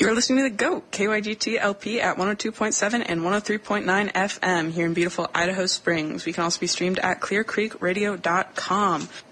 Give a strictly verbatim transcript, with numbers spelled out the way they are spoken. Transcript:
You're listening to The GOAT, K Y G T L P at one oh two point seven and one oh three point nine F M here in beautiful Idaho Springs. We can also be streamed at clear creek radio dot com.